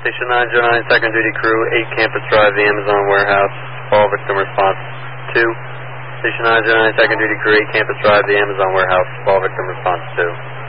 Station 909, second duty crew, 8 Campus Drive, the Amazon warehouse. Call victim response 2. Station 909, second duty crew, 8 Campus Drive, the Amazon warehouse. Call victim response 2.